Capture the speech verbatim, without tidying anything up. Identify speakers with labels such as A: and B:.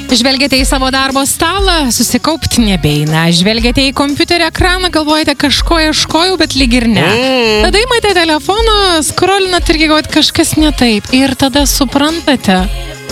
A: Žvelgiate į savo darbo stalą, susikaupti nebeina. Žvelgiate į kompiuterio ekraną, galvojate, kažko ieškojau, bet lyg ir ne.
B: Mm.
A: Tada imate telefoną, skrolinat ir galvojate, kažkas ne taip. Ir tada suprantate,